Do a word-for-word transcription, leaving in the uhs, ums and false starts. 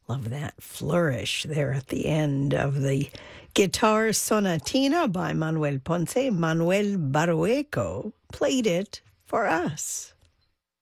Love that flourish there at the end of the guitar sonatina by Manuel Ponce. Manuel Barrueco played it for us.